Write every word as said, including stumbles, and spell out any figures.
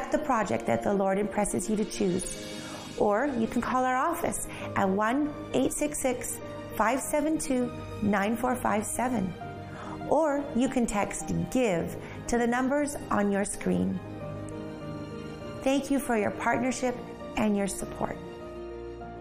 Select the project that the Lord impresses you to choose. Or you can call our office at one eight six six, five seven two, nine four five seven. Or you can text GIVE to the numbers on your screen. Thank you for your partnership and your support.